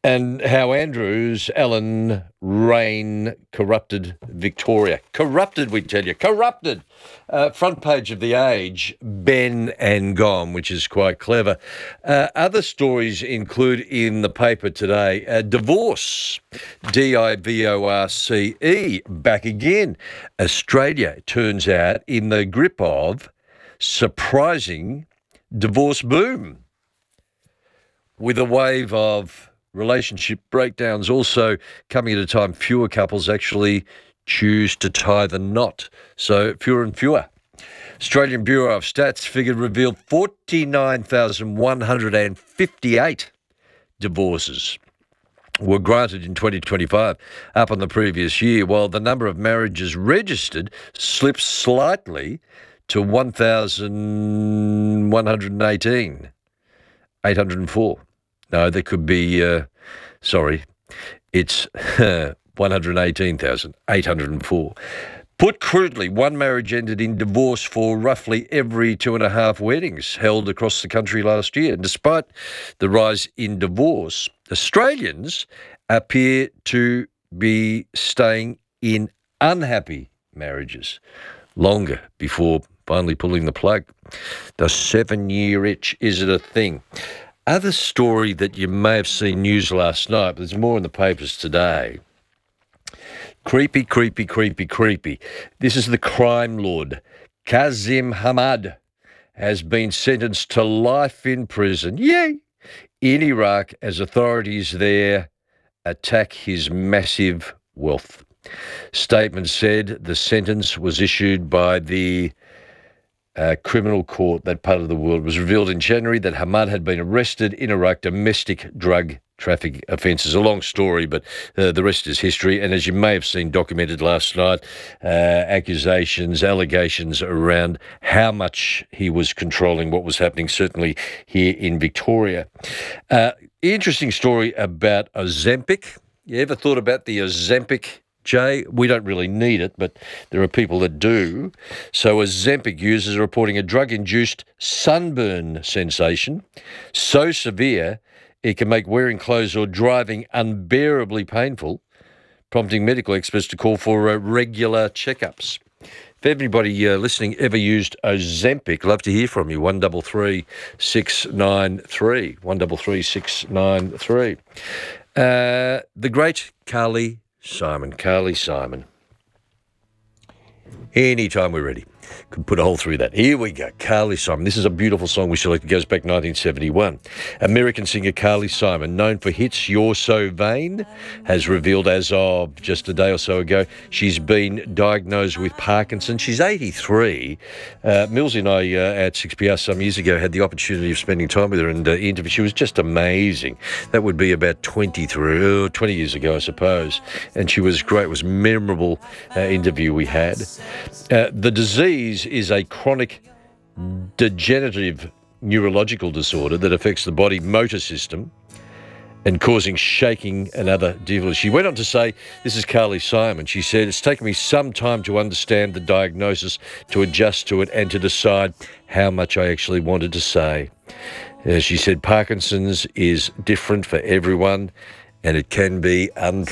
And how Andrews, Ellen Rain corrupted Victoria. Corrupted, we tell you. Corrupted. Front page of The Age, Ben and Gone, which is quite clever. Other stories include in the paper today, divorce, Divorce, back again. Australia, it turns out, in the grip of surprising divorce boom, with a wave of relationship breakdowns also coming at a time fewer couples actually choose to tie the knot. So fewer and fewer. Australian Bureau of Stats figure revealed 49,158 divorces were granted in 2025, up on the previous year, while the number of marriages registered slipped slightly to 1,118, 804. No, there could be, it's 118,804. Put crudely, one marriage ended in divorce for roughly every 2.5 weddings held across the country last year. And despite the rise in divorce, Australians appear to be staying in unhappy marriages longer before finally pulling the plug. The 7-year itch, is it a thing? Other story that you may have seen news last night, but there's more in the papers today. Creepy. This is the crime lord. Kazim Hamad has been sentenced to life in prison, in Iraq as authorities there attack his massive wealth. Statement said the sentence was issued by the criminal court, that part of the world. Was revealed in January that Hamad had been arrested in Iraq, domestic drug trafficking offences. A long story, but the rest is history. And as you may have seen documented last night, allegations around how much he was controlling what was happening, certainly here in Victoria. Interesting story about Ozempic. You ever thought about the Ozempic, Jay? We don't really need it, but there are people that do. So Ozempic users are reporting a drug-induced sunburn sensation so severe it can make wearing clothes or driving unbearably painful, prompting medical experts to call for regular checkups. If anybody listening ever used Ozempic, love to hear from you. 133 693. 133 693. The great Carly Simon. Anytime we're ready. Could put a hole through that. Here we go. Carly Simon. This is a beautiful song we selected. It goes back 1971. American singer Carly Simon, known for hits You're So Vain, has revealed as of just a day or so ago she's been diagnosed with Parkinson's. She's 83. Millsy and I at 6PR some years ago had the opportunity of spending time with her and interview. She was just amazing. That would be about 20 years ago, I suppose. And she was great. It was a memorable interview we had. The disease is a chronic degenerative neurological disorder that affects the body motor system and causing shaking and other difficulties. She went on to say, this is Carly Simon, she said, it's taken me some time to understand the diagnosis, to adjust to it and to decide how much I actually wanted to say. She said, Parkinson's is different for everyone and it can be